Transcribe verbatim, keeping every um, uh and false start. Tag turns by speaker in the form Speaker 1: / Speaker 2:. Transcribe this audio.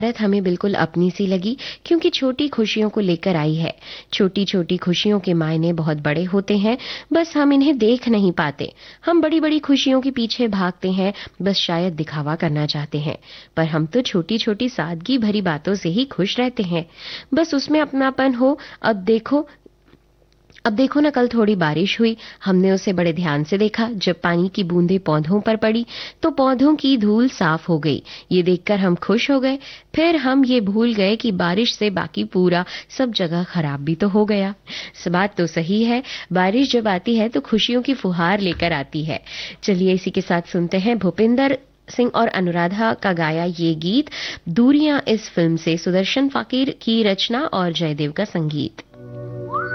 Speaker 1: भारत हमें बिल्कुल अपनी सी लगी क्योंकि छोटी खुशियों को लेकर आई है। छोटी छोटी खुशियों के मायने बहुत बड़े होते हैं, बस हम इन्हें देख नहीं पाते। हम बड़ी बड़ी खुशियों के पीछे भागते हैं, बस शायद दिखावा करना चाहते हैं। पर हम तो छोटी छोटी सादगी भरी बातों से ही खुश रहते हैं, बस उसमें अपनापन हो। अब देखो अब देखो ना, कल थोड़ी बारिश हुई, हमने उसे बड़े ध्यान से देखा। जब पानी की बूंदें पौधों पर पड़ी तो पौधों की धूल साफ हो गई। ये देखकर हम खुश हो गए। फिर हम ये भूल गए कि बारिश से बाकी पूरा सब जगह खराब भी तो हो गया। इस बात तो सही है, बारिश जब आती है तो खुशियों की फुहार लेकर आती है। चलिए इसी के साथ सुनते हैं भूपिंदर सिंह और अनुराधा का गाया ये गीत, दूरियां, इस फिल्म से। सुदर्शन फाकिर की रचना और जयदेव का संगीत।